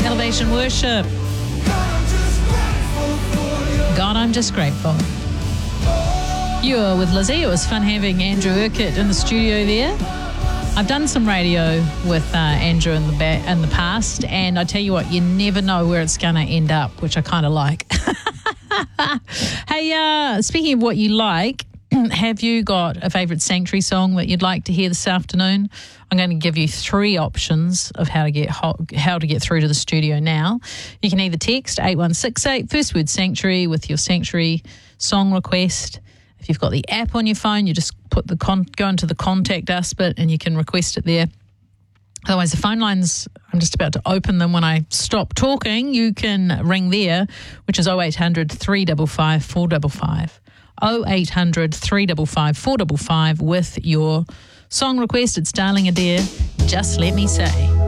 Elevation Worship. God, I'm just grateful. You're with Lizzie. It was fun having Andrew Urquhart in the studio there. I've done some radio with Andrew in the past, and I tell you what, you never know where it's going to end up, which I kind of like. Hey, speaking of what you like, have you got a favourite Sanctuary song that you'd like to hear this afternoon? I'm going to give you 3 options of how to get through to the studio now. You can either text 8168, first word Sanctuary, with your Sanctuary song request. If you've got the app on your phone, you just put go into the contact us bit and you can request it there. Otherwise, the phone lines, I'm just about to open them when I stop talking. You can ring there, which is 0800 355 455. 0800 355 455 with your song request. It's Darling Adair, Just Let Me Say.